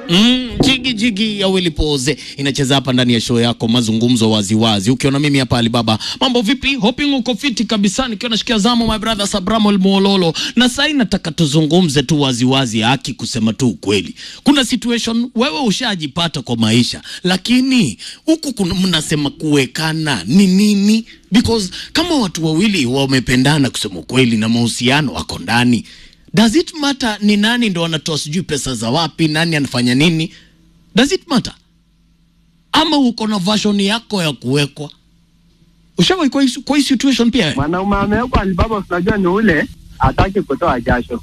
Jigi jigi ya Willy Pose inacheza hapa ndani ya show yako mazungumzo waziwazi. Ukiona mimi hapa Alibaba, mambo vipi? Hoping uko fiti kabisa. Nikiwa nashikia zamu my brother Sabramol Mololo. Na sasa nataka tuzungumze tu waziwazi, haki kusema tu ukweli. Kuna situation wewe ushajipata kwa maisha, lakini huku mnasema kuwekana ni nini? Because kama watu wawili wamependana kusema ukweli na mahusiano wako ndani, does it matter ni nani ndo anatoa sijui pesa za wapi, nani anafanya nini? Does it matter? Ama uko na version yako ya kuwekwa? Ushawahi kwa hii situation pia? Mwanaume amewekwa Alibaba, unajua ni ule hataki kutoa jasho.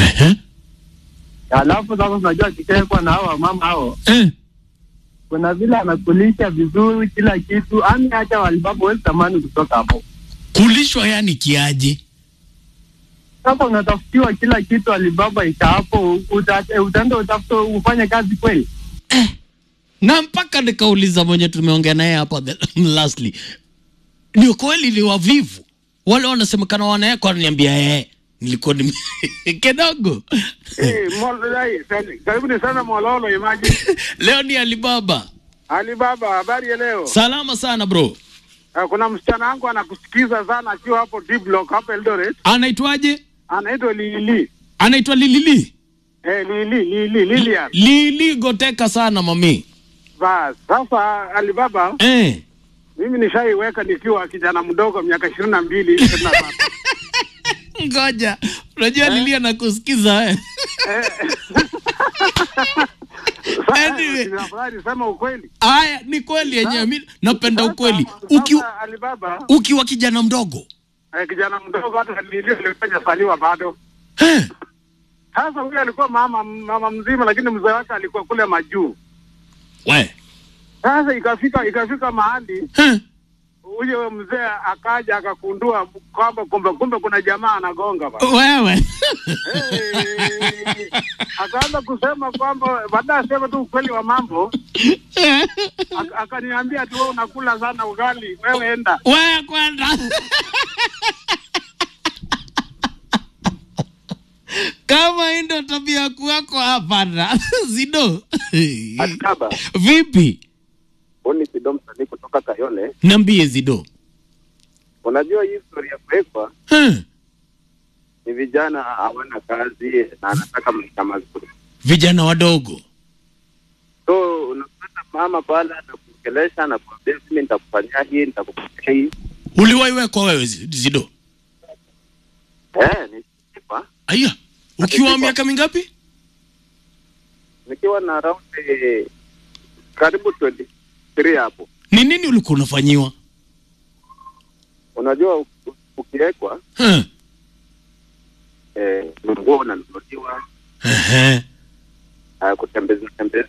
Alafu sasa unajua kikekwa na hao mama hao. Kuna vile anakulisha vizuri kila kitu. Ami acha Alibaba wewe tamani kutoka hapo. Kulishwa yani kiaje? Sasa unatafutiwa kila kitu Alibaba itahapo, utaenda utafuta ufanye kazi kweli? Na mpaka nikauliza mwenye tumeongea naye hapa lastly, ni kweli ni wavivu wale wanasemekana wanaweka, wananiambia nilikuwa ni kidogo. Mololai, karibuni sana Mololo imaji. Leo ni Alibaba. Alibaba, habari ya leo? Salama sana bro. Kuna msichana wangu anakusikiza sana akiwa hapo D block hapo Eldoret. Anaitwaje? Anaitwa Lili. Anaitwa Lili? Lilian. Lili goteka sana mami. Bas, sasa Alibaba. Mimi nishaiweka nikiwa kijana mdogo miaka 22 23. Ngoja. Unajua Lili anakusikiza Anyway, ninafurahi sema ukweli. Aya, ni kweli yenyewe, mimi napenda ukweli. Alibaba, ukiwa kijana mdogo. Kijana mdogo hata nilifanya saliwa bado. Sasa huyu alikuwa mama mzima, lakini mzee wake alikuwa kule majuu. Sasa ikafika mahali huyo mzee akaja akakundua kwamba kumbe kuna jamaa anagonga baba. Wewe. Akaanza kusema kwamba baadaye sema tu ukweli wa mambo. Akaniambia tu wewe unakula sana ugali, wewe enda. Wewe kwenda. Kama ndio tabia yako hapa na Zido. Akaba. Vipi? Oni Zido msanii kutoka Kayole. Niambie Zido. Unajua hii story ya kuwekwa? Ni vijana hawana kazi na anataka maisha mazuri. Vijana wadogo. So unapata mama pale anakuongelesha na kuambia mimi nitakufanyia hii, nitakufanyia hii. Uliwahi wekwa wewe Zido? Ni sifa. Aya. Ukiwa miaka mingapi? Nikiwa na around karibu 23 hapo. Ni nini ulikuwa unafanyiwa? Unajua ukiwekwa nguo unanunuliwa. Kutembeza